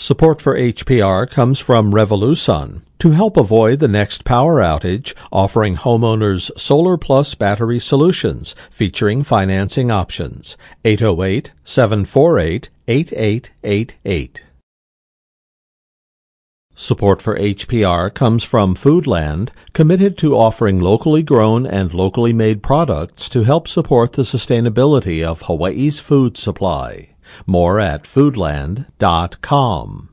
Support for HPR comes from Revolusun to help avoid the next power outage, offering homeowners Solar Plus battery solutions featuring financing options. 808-748-8888. Support for HPR comes from Foodland, committed to offering locally grown and locally made products to help support the sustainability of Hawaii's food supply. More at foodland.com.